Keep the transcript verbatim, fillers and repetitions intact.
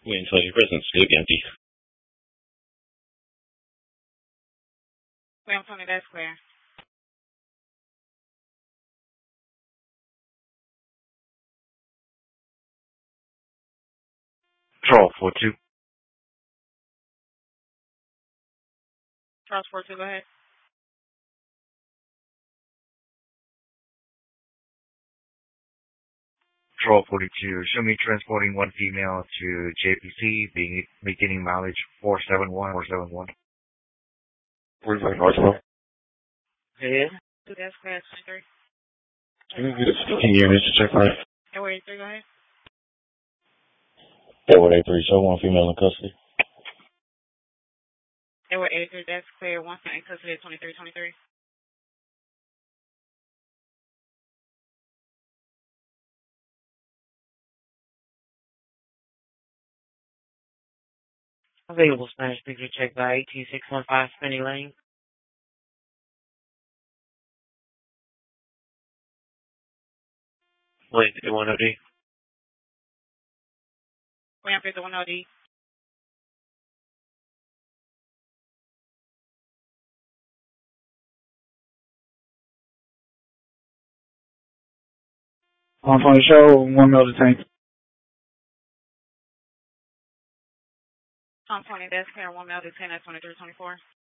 Wait until your presence look empty. Graham Tony, that's clear. Draw four two. Charles four two, go ahead. Draw forty-two. Show me transporting one female to J P C, being, beginning mileage four seven one four seven one. Where's my Northwell? Yeah. Two, that's clear, twenty-three. Can you hear me? Check right. Airway eight three, go ahead. Airway eight three, show one female in custody. Airway eight three, that's clear. One in custody at twenty-three twenty-three. Available Spanish speaker check by A T six one five Spinny Lane. Wait, it one O D. Graham fifty one O D. On for the show, one mil to tank. Tom twenty, that's clear. One male to ten at twenty-three twenty-four.